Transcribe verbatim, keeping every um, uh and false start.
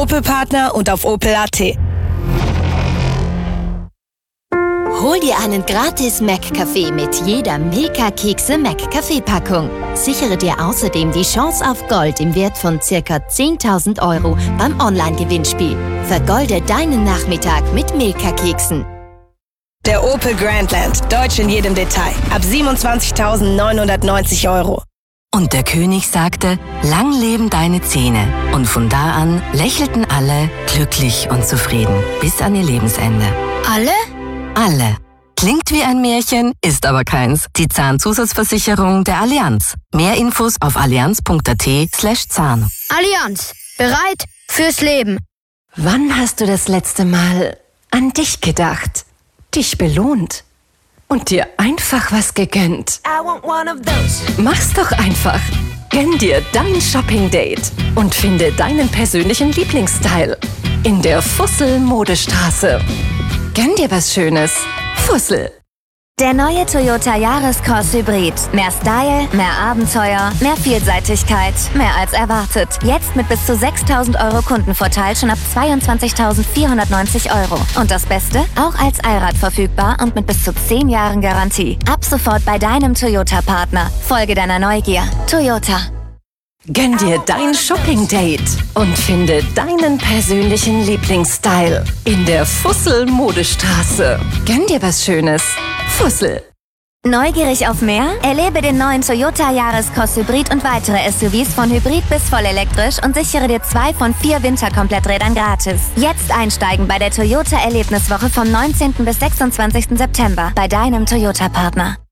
Opel-Partner und auf opel punkt a t. Hol dir einen gratis Mac-Kaffee mit jeder Milka-Kekse Mac-Kaffee-Packung. Sichere dir außerdem die Chance auf Gold im Wert von ca. zehntausend Euro beim Online-Gewinnspiel. Vergolde deinen Nachmittag mit Milka-Keksen. Der Opel Grandland. Deutsch in jedem Detail. Ab siebenundzwanzigtausendneunhundertneunzig Euro. Und der König sagte, lang leben deine Zähne. Und von da an lächelten alle glücklich und zufrieden bis an ihr Lebensende. Alle? Alle. Klingt wie ein Märchen, ist aber keins. Die Zahnzusatzversicherung der Allianz. Mehr Infos auf allianz punkt a t slash Zahn. Allianz. Bereit fürs Leben. Wann hast du das letzte Mal an dich gedacht? Dich belohnt? Und dir einfach was gegönnt? Mach's doch einfach. Gönn dir dein Shopping-Date und finde deinen persönlichen Lieblingsstyle in der Fussel-Modestraße. Gönn dir was Schönes. Fussel. Der neue Toyota Yaris-Cross Hybrid. Mehr Style, mehr Abenteuer, mehr Vielseitigkeit, mehr als erwartet. Jetzt mit bis zu sechstausend Euro Kundenvorteil schon ab zweiundzwanzigtausendvierhundertneunzig Euro. Und das Beste? Auch als Allrad verfügbar und mit bis zu zehn Jahren Garantie. Ab sofort bei deinem Toyota-Partner. Folge deiner Neugier. Toyota. Gönn dir dein Shopping-Date und finde deinen persönlichen Lieblingsstyle in der Fussel-Modestraße. Gönn dir was Schönes. Fussel. Neugierig auf mehr? Erlebe den neuen Toyota Yaris-Cross Hybrid und weitere S U Vs von Hybrid bis vollelektrisch und sichere dir zwei von vier Winterkompletträdern gratis. Jetzt einsteigen bei der Toyota Erlebniswoche vom neunzehnten bis sechsundzwanzigsten September bei deinem Toyota-Partner.